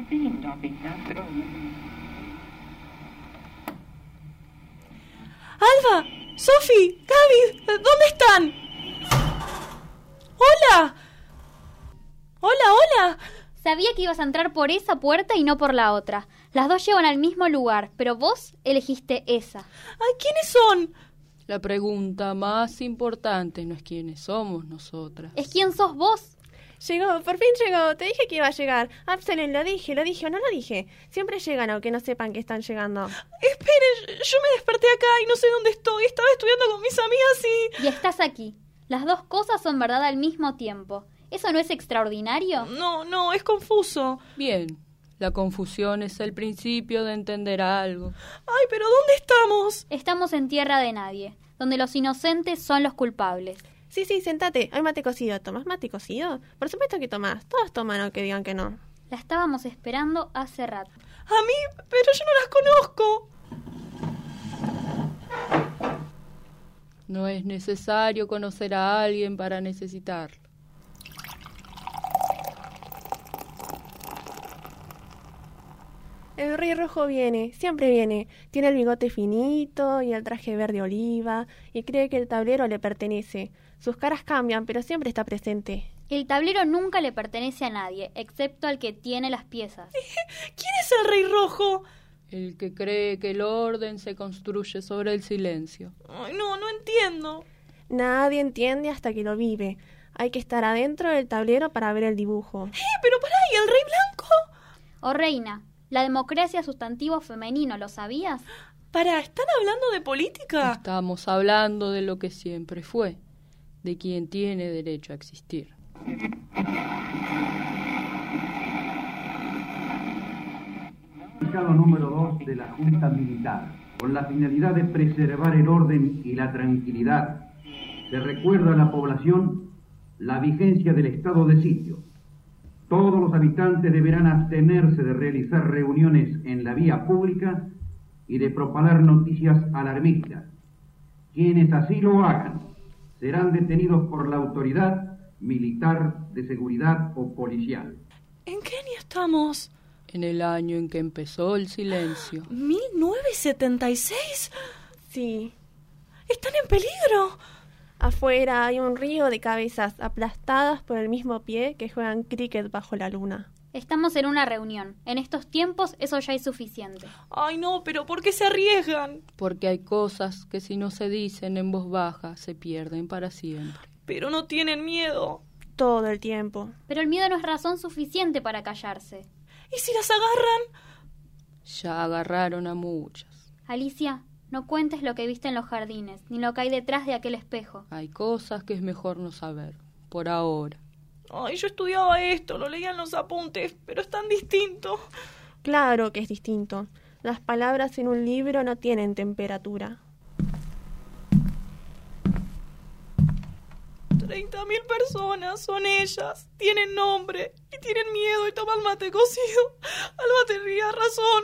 Alba, Sofi, Gaby, ¿dónde están? ¡Hola! ¡Hola! Sabía que ibas a entrar por esa puerta y no por la otra. Las dos llevan al mismo lugar, pero vos elegiste esa. ¡Ay, ¿quiénes son? La pregunta más importante no es quiénes somos nosotras. Es quién sos vos. Llegó, por fin llegó. Te dije que iba a llegar. Absalom, lo dije o no lo dije. Siempre llegan aunque no sepan que están llegando. Esperen, yo me desperté acá y no sé dónde estoy. Estaba estudiando con mis amigas Y estás aquí. Las dos cosas son verdad al mismo tiempo. ¿Eso no es extraordinario? No, es confuso. Bien, la confusión es el principio de entender algo. Ay, pero ¿dónde estamos? Estamos en tierra de nadie, donde los inocentes son los culpables. Sí, sentate. Hay mate cocido. ¿Tomás mate cocido? Por supuesto que tomás. Todos toman aunque digan que no. La estábamos esperando hace rato. A mí, pero yo no las conozco. No es necesario conocer a alguien para necesitarlo. El rey rojo viene, siempre viene. Tiene el bigote finito y el traje verde oliva y cree que el tablero le pertenece. Sus caras cambian, pero siempre está presente. El tablero nunca le pertenece a nadie, excepto al que tiene las piezas. ¿Quién es el rey rojo? El que cree que el orden se construye sobre el silencio. Ay, no entiendo. Nadie entiende hasta que lo vive. Hay que estar adentro del tablero para ver el dibujo. Pero pará, ¿y el rey blanco? Oh, reina, la democracia es sustantivo femenino, ¿lo sabías? Pará, ¿están hablando de política? Estamos hablando de lo que siempre fue, de quien tiene derecho a existir. Número 2 de la Junta Militar. Con la finalidad de preservar el orden y la tranquilidad, se recuerda a la población la vigencia del estado de sitio. Todos los habitantes deberán abstenerse de realizar reuniones en la vía pública y de propalar noticias alarmistas. Quienes así lo hagan serán detenidos por la autoridad militar, de seguridad o policial. ¿En qué año estamos? En el año en que empezó el silencio. ¿1976? Sí. ¿Están en peligro? Afuera hay un río de cabezas aplastadas por el mismo pie que juegan cricket bajo la luna. Estamos en una reunión. En estos tiempos eso ya es suficiente. Ay, no, pero ¿por qué se arriesgan? Porque hay cosas que si no se dicen en voz baja se pierden para siempre. Pero no tienen miedo. Todo el tiempo. Pero el miedo no es razón suficiente para callarse. ¿Y si las agarran? Ya agarraron a muchas. Alicia, no cuentes lo que viste en los jardines, ni lo que hay detrás de aquel espejo. Hay cosas que es mejor no saber, por ahora. Ay, yo estudiaba esto, lo leía en los apuntes, pero es tan distinto. Claro que es distinto. Las palabras en un libro no tienen temperatura. 30.000 personas, son ellas, tienen nombre y tienen miedo y toman mate cocido. Alba tenía razón.